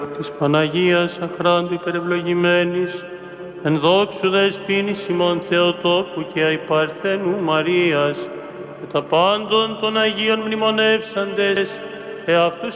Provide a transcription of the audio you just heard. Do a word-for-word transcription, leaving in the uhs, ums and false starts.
της Παναγίας Αχράντου υπερευλογημένης, εν δόξου δεσποίνης ημών Θεοτόκου και αϊπαρθένου Μαρίας, και τα πάντων των Αγίων μνημονεύσαντες, εαυτούς